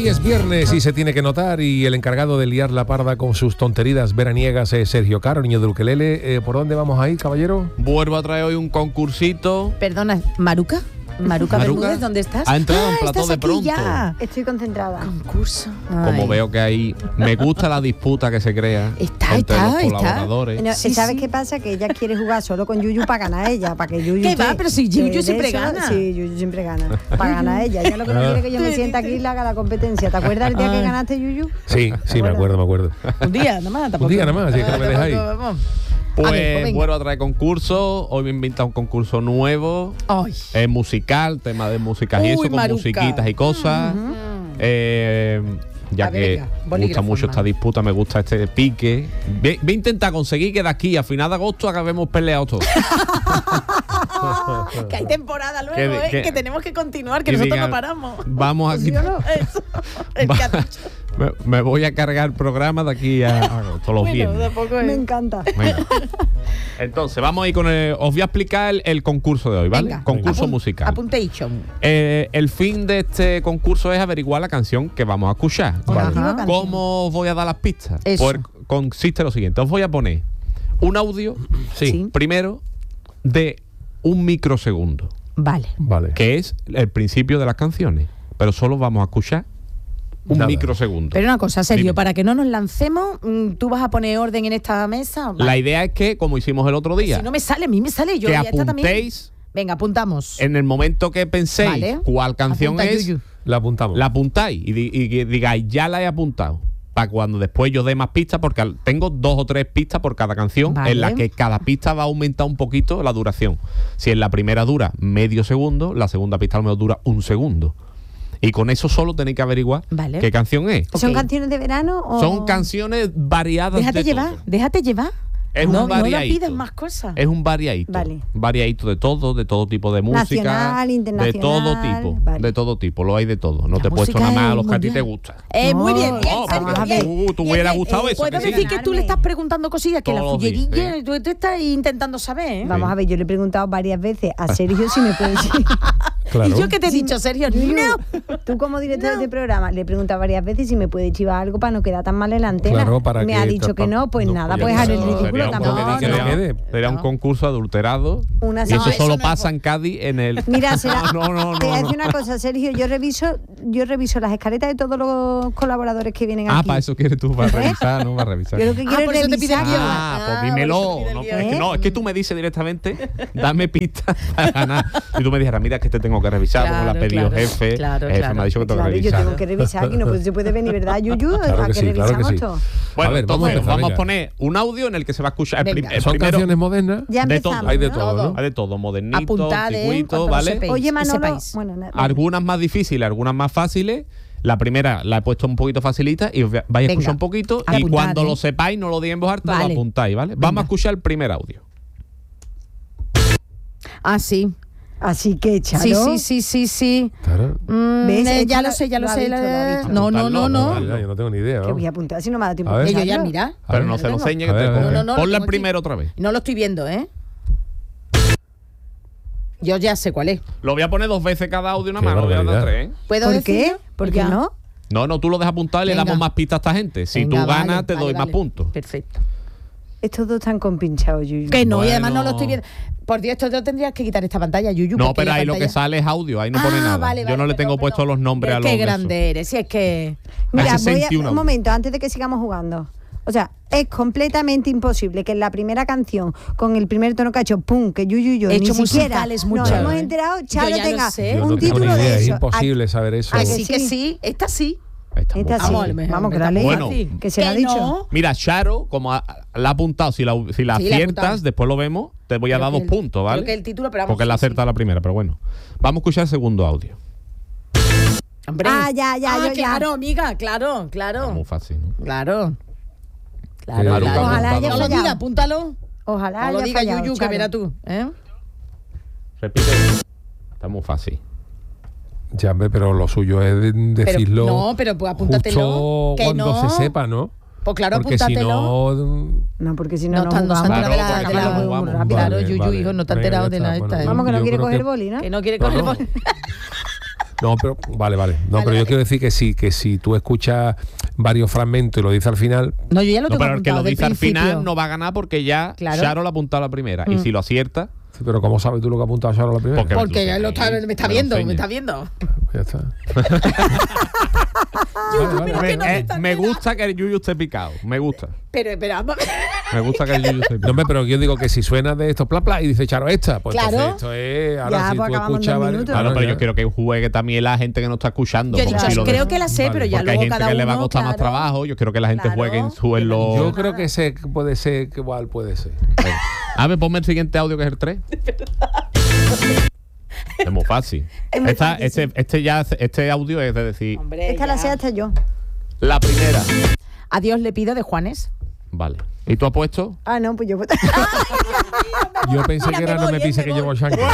Hoy es viernes y se tiene que notar, y el encargado de liar la parda con sus tonterías veraniegas es Sergio Caro, niño del ukelele. ¿Por dónde vamos a ir, caballero? Vuelvo a traer hoy un concursito. Perdona, ¿Maruca? ¿Maruca Bermúdez? ¿Dónde estás? Ha entrado en plató estás de aquí pronto. Ya. Estoy concentrada. Concurso. Como Ay. veo que ahí me gusta la disputa que se crea entre los colaboradores. No, Sí, ¿sabes sí. qué pasa? Que ella quiere jugar solo con Yuyu para ganar ella, para que Yuyu ¿Qué va? Pero si Yuyu de siempre eso, gana. Sí, Yuyu siempre gana. Para ganar ella. Ella lo que no quiere es que yo me sienta aquí y le haga la competencia. ¿Te acuerdas el día que ganaste, Yuyu? Sí, me acuerdo. Un día nada más. Tampoco. Un día nada más, así que no me dejáis. Vamos. Pues A ver, venga. vuelvo a traer concurso. Hoy me he inventado un concurso nuevo. Ay. Es musical, tema de músicas y Uy, eso, con Maruca. musiquitas y cosas. Ya A ver, que venga, me gusta bolígrafo, mucho esta hermano. disputa, me gusta este pique. Voy a intentar conseguir que de aquí a final de agosto acabemos peleados todos. Que hay temporada luego, que tenemos que continuar, que que nosotros digan, no paramos. Vamos a ¿Sí o no? Eso. El que ha dicho. me voy a cargar programa de aquí a agosto, los Bueno, viernes. tampoco es. Me encanta. Venga. Entonces, vamos a ir con os voy a explicar el concurso de hoy, ¿vale? Venga. Concurso musical. Apuntation. El fin de este concurso es averiguar la canción que vamos a escuchar. Ajá. ¿Cómo os voy a dar las pistas? Eso. Pues consiste en lo siguiente. Os voy a poner un audio, Sí. primero, de 1 microsegundo, Vale. Vale. que es el principio de las canciones. Pero solo vamos a escuchar un Nada. microsegundo. Pero una cosa, Sergio, Dime. para que no nos lancemos, ¿tú vas a poner orden en esta mesa? Vale. La idea es que, como hicimos el otro día, Si no me sale, a mí me sale. Yo que ya está también. apuntéis Venga, apuntamos. en el momento que penséis Vale. cuál canción Apunta, es, Yuyu. La apuntamos. la apuntáis y que digáis, ya la he apuntado. Para cuando después yo dé más pistas, porque tengo 2 o 3 pistas por cada canción, Vale. en la que cada pista va a aumentar un poquito la duración. Si en la primera dura medio segundo, la segunda pista a lo mejor dura 1 segundo. Y con eso solo tenéis que averiguar Vale. qué canción es. ¿Son Ok. canciones de verano o...? Son canciones variadas Déjate de llevar, todo. déjate llevar. Es no, un no le variadito. pidas más cosas. Es un variadito. Vale. Variadito de todo tipo de música. Nacional, internacional, de todo tipo. vale. De todo tipo, lo hay de todo. No La te he puesto música nada más a los es que a ti mundial. te gustan. Muy No, bien, bien, no, Sergio, porque bien. te hubiera gustado eso, Puedo que sí. decir que tú le estás preguntando cosillas que Todos la los días, fullerilla, sí. tú estás intentando saber, ¿eh? Vamos a ver, yo le he preguntado varias veces a Sergio si me puede decir. Claro. ¿Y yo qué te he dicho, Sergio? Yuyu, No. tú como director de programa le he preguntado varias veces si me puede chivar algo para no quedar tan mal en la antena. Claro, para me que ha dicho que no, pues no, nada, pues pues ya haré el está. ridículo Sería un tampoco. concurso- que no quede. sería un concurso adulterado. Una Y eso semana- solo eso no pasa es en Cádiz en el. Mira, será, No, te voy a no. decir una cosa, Sergio, yo reviso las escaletas de todos los colaboradores que vienen Ah, aquí. para eso quieres tú, para revisar, ¿no? Para revisar. Yo lo que quiero por es eso te pide revisar. el guión. Ah, pues Ah, dímelo. por eso te pide el No, guión. es que no, es que tú me dices directamente, dame pistas para ganar. Y tú me dijeras, mira, que te tengo que revisar, como la ha Claro, pedido claro, jefe. claro, Jefe claro. me ha dicho que tengo Claro, que yo revisar. tengo que revisar aquí, no se puede venir, ¿verdad, Yuyu? Claro ¿A que qué sí, claro que revisamos sí. esto? Bueno, A ver, vamos a entonces empezar, vamos a venga. poner un audio en el que se va a escuchar el, Venga. el ¿Son primero. canciones modernas? Ya de empezamos, todo. Hay de ¿no? todo, ¿no? Hay de todo, modernito, Apuntad, antiguito, cuando lo ¿vale? sepáis. Oye, Manolo, sepáis. bueno, nada, Algunas más difíciles, algunas más fáciles. La primera la he puesto un poquito facilita y os vais a Venga. escuchar un poquito. Ahora Y apuntad, cuando ¿eh? lo sepáis, no lo digáis en voz alta, Vale. lo apuntáis, ¿vale? Vamos a escuchar el primer audio. Ah, sí. Así que, Charo, Sí. Claro. ¿Ves? Esto Ya lo sé, ya lo lo ha sé. visto, lo ha visto. No. Mira, yo no tengo ni idea. que ¿no? voy a apuntar, si no me da tiempo A ver. Yo ya, pensarlo. mira. Pero ver, no se lo venga. enseñen. A ver, a ver. No, lo Ponle el tengo primero aquí. otra vez. No lo estoy viendo, ¿eh? Yo ya sé cuál es. Lo voy a poner 2 veces cada audio una Qué mano, voy a dar barbaridad. 3, ¿eh? ¿Puedo ¿Por qué? decirlo? ¿Por qué Ya. no? No, tú lo dejas apuntado y le Venga. damos más pistas a esta gente. Si Venga, tú ganas, vale, te doy vale, más vale. puntos. Perfecto. Estos dos están compinchados, Yuyu. Que no, y además no Bueno. lo estoy viendo. Por Dios, esto tendrías que quitar esta pantalla, Yuyu. No, porque pero la ahí lo que pantalla- sale es audio, ahí no pone nada. Vale, Yo no le tengo puestos los nombres a los Qué de eso. grande eres, si es que... Mira, Hace voy a, 61 un momento, antes de que sigamos jugando. O sea, es completamente imposible que en la primera canción, con el primer tono que ha hecho, pum, que Yuyu y yo He ni hecho siquiera musicales nos mucho, hemos ¿eh? enterado, Yo Charo ya lo tenga sé. Yo un no tengo ni título idea, de es eso. imposible saber eso. Así sí? que sí, esta sí. Está muy Esta sí. fácil. Vamos, mejor, Vamos, que la está ley. muy Bueno. fácil. Que se la ha Que dicho. no. Mira, Charo, como la ha apuntado, si la Sí, la ha aciertas, apuntado. después lo vemos, te voy a Creo dar que 2 el- puntos, ¿vale? creo que el título, pero vamos, Porque la sí, acerta la primera, pero bueno. Vamos a escuchar el segundo audio. Hombre. Ah, ya, yo ya. claro, amiga, claro. Está muy fácil, ¿no? Claro. Maruca, Ojalá haya No lo fallado. diga, apúntalo. Ojalá No lo haya diga fallado, Yuyu, que Charo. verás tú. ¿eh? Repite. Está muy fácil. Ya, hombre, pero lo suyo es decirlo. no, pero pues apúntatelo, justo que cuando no. se sepa, ¿no? Pues claro, Porque si apúntatelo. no. No, porque si no, No no están, no se jugamos. han enterado Claro, de la... porque no jugamos. Claro, Vale, Yuyu, vale. hijo, no te ha Venga, enterado ya de está, la bueno, esta. ¿eh? Vamos, que no Yo quiere creo coger que- el boli, ¿no? Que no quiere coger No. boli. No, pero vale. No, pero yo quiero decir que si tú escuchas varios fragmentos y lo dices al final, No, yo ya lo No, tengo pero el que apuntado lo del dice al final principio. no va a ganar porque ya Claro. Charo lo ha apuntado a la primera. Y si lo acierta, sí, pero ¿cómo sabes tú lo que ha apuntado Charo a la primera? Porque- Porque ya lo está, me está Me lo viendo, enseña. me está viendo. Ya está. Pero que no te estás me enterando. gusta que el Yuyu esté picado. Me gusta. Pero esperamos. Me gusta que el Yuyu esté No, picado. hombre, pero yo digo que si suena de esto, pla, y dice Charo esta, pues Claro. entonces esto es. Ahora Ya, si pues tú acabamos escuchas en 2 varios- minutos. Claro, pero ya. yo quiero que juegue también la gente que no está escuchando. Yo he como dicho, si lo creo de- que la sé, Vale. pero ya Porque hay luego gente cada que le va a uno, costar más claro. trabajo. Yo quiero que la gente Claro. juegue en su en los. Yo creo que ese puede ser, que igual puede ser. A ver, ponme el siguiente audio que es el 3. Es muy fácil. Este audio es de decir Hombre, Esta la ya. sé hasta yo. la primera. A Dios le pido de Juanes. Vale. ¿Y tú has puesto? Ah, no, pues yo. Yo pensé Mira, que me era No voy, me pise me que voy. llevo el shanky.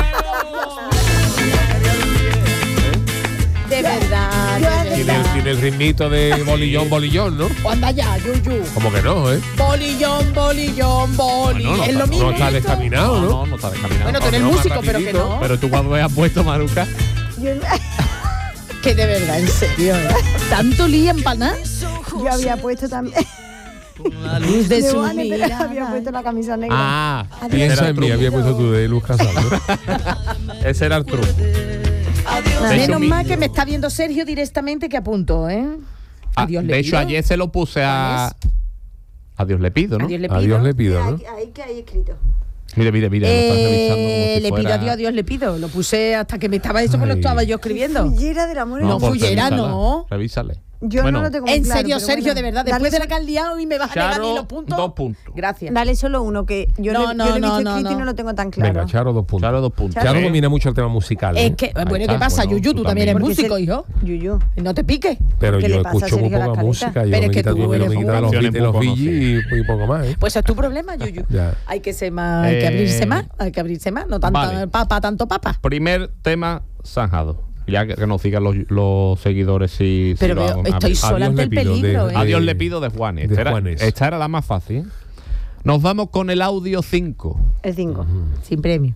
De verdad, de Tiene verdad. el ritmito de bolillón, ¿no? Anda ya, Yuyu. Como que no, ¿eh? Bolillón, boli. No, es lo no mismo. No está esto. descaminado, ¿no? No está descaminado. Bueno, tú eres No, más músico, pero que rapidito. no. Pero tú cuando has puesto, Maruca. Que de verdad, en serio. ¿Tanto lía en paná? Yo había puesto también. La luz de su Juanes, pero mirada. había puesto la camisa negra. Ah, Piensa en mí, había puesto tú de Luz Casal, ¿no? ese era el truco. De hecho, Menos mi- mal que me está viendo Sergio directamente que apunto, ¿eh? Ah, Adiós le de hecho, pido. ayer se lo puse a. Adiós le pido, ¿no? Adiós le pido. Adiós le pido, ¿no? Ahí que hay escrito. Mire, lo estás revisando como si le pido fuera- a Dios le pido. Lo puse hasta que me estaba eso, me lo Ay. estaba yo escribiendo. Fullera del amor. No, pues fullera, revísala, no. Revísale. Yo Bueno, no lo tengo muy En claro, serio, pero Sergio, bueno. de verdad, Dale después de la so- que has liado y me vas a negar Charo, ni los puntos. 2 puntos. Gracias. Dale solo uno, que yo, No, yo no, lo he visto no, escrito no. y no lo tengo tan claro. Venga, Charo, 2 puntos. Charo, 2 puntos. Charo ¿Eh? domina mucho el tema musical, ¿eh? Es que, bueno, está, ¿qué pasa, bueno, Yuyu? tú Tú también eres también. músico, Porque hijo. Yuyu. No te piques. Pero ¿Qué yo le pasa a escucho muy Sergio la poca careta? música. Yo Pero me es que quita tú tú me eres quita los famoso. beats de los Muy Fiji y poco más, ¿eh? Pues es tu problema, Yuyu. Ya. Hay que ser más, hay que abrirse más, no tanto vale. tanto papa. Primer tema zanjado. Ya que nos sigan los seguidores si Pero lo veo, hago. estoy sola Adiós ante le el pido, peligro, de- ¿eh? Adiós le pido de Juanes. de Esta Juanes. esta era la más fácil. Nos vamos con el audio 5. El 5. Sin premio.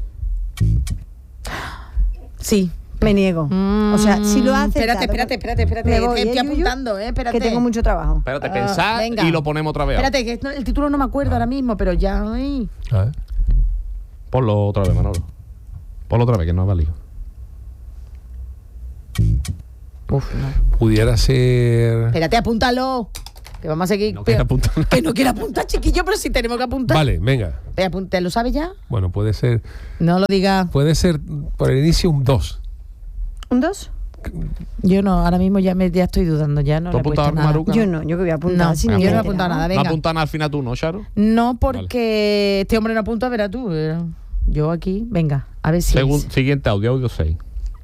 Sí. Me niego. O sea, si lo hace. Espérate. Me voy, Estoy Yuyu, apuntando, espérate. Que tengo mucho trabajo. Espérate, Ah, pensad venga. y lo ponemos otra vez. Espérate, que el título no me acuerdo ahora mismo, pero ya. Ay. A ver. Ponlo otra vez, Manolo. Ponlo otra vez, que no ha valido. Uf, no. Pudiera ser. Espérate, apúntalo. Que vamos a seguir. No quiere apuntar. Que no quiere apuntar, chiquillo, pero si tenemos que apuntar. Vale, venga. ¿Te lo sabes ya? Bueno, puede ser No lo digas. por el inicio un 2. ¿Un 2? Yo no, ahora mismo ya estoy dudando, ya no ¿Tú le he puesto apuntabas, nada. Maruca? Yo no, yo que voy a apuntar. No, si yo me no he he apuntado enterado. nada, No venga. apuntan al final tú, ¿no, Charo? No, porque este hombre no apunta, verás tú. Yo aquí, venga, a ver si. es. Siguiente audio 6.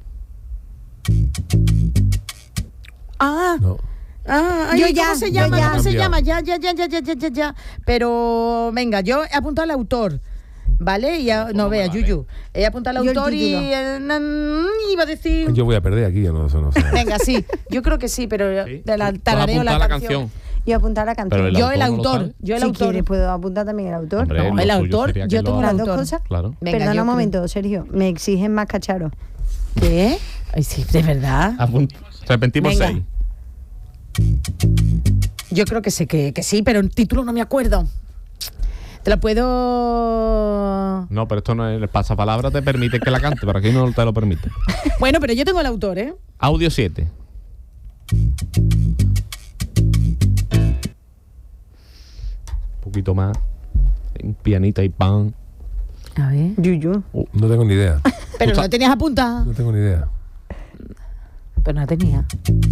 Ah, No. ay, Yo ¿cómo ya, se yo llama? ya. ¿Cómo se Cambiado. llama? Ya. Pero venga, yo he apuntado al autor. ¿Vale? No, vea, vale. Yuyu. He apuntado al Yo el autor y título. iba a decir. Yo voy a perder aquí, yo no, eso no sé. Venga, sí. Yo creo que sí, pero Sí. de la Tú has tarareo apuntado la la canción. Y apuntar la canción. Pero el Yo el autor no lo autor. sabe. Yo el si autor. quieres, puedo apuntar también el autor. Hombre, No, lo el suyo autor, sería que yo lo tengo el haga. Las dos autor. cosas. Claro. Venga, Perdona yo un creo- momento, Sergio. Me exigen más cacharo. ¿Qué? Ay, sí, de verdad. Repentimos Venga. 6. Yo creo que sé que sí, pero el título no me acuerdo. Te lo puedo. No, pero esto no es el pasapalabra, te permite que la cante, pero aquí no te lo permite. Bueno, pero yo tengo el autor, ¿eh? Audio 7. Un poquito más. Un pianita y pan. A ver. Yuyu. No tengo ni idea. Pero no tenías apuntada. No tengo ni idea. Pero no la tenía.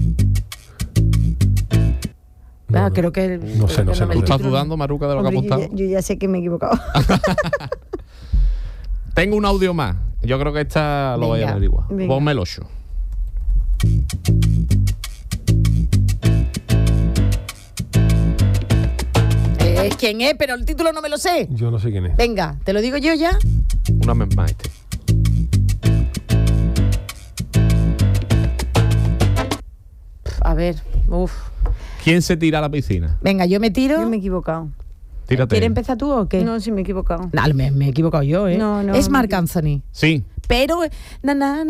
No, no. Creo que. No sé, no sé, me ¿Tú no sé. estás dudando, Maruca, de lo que ha Hombre, apuntado? yo ya sé que me he equivocado. Tengo un audio más. Yo creo que esta lo voy a Venga. averiguar. Venga. Ponme el 8. ¿Quién es? Pero el título no me lo sé. Yo no sé quién es. Venga, ¿te lo digo yo ya? Una vez más este. A ver, uf. ¿Quién se tira a la piscina? Venga, yo me tiro. Yo me he equivocado. Tírate. ¿Quieres empezar tú o qué? No, sí me he equivocado. Me he equivocado yo, ¿eh? No, es Marc Anthony. Sí. Pero,